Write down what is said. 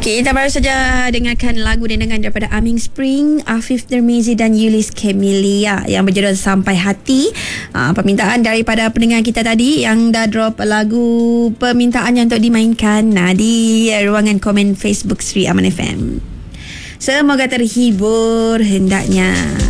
Kita baru saja dengarkan lagu dendangan daripada Aming Spring, Afif Nurmizi dan Yulis Camelia yang berjudul Sampai Hati. Permintaan daripada pendengar kita tadi yang dah drop lagu permintaannya untuk dimainkan di ruangan komen Facebook Sri Aman FM. Semoga terhibur hendaknya.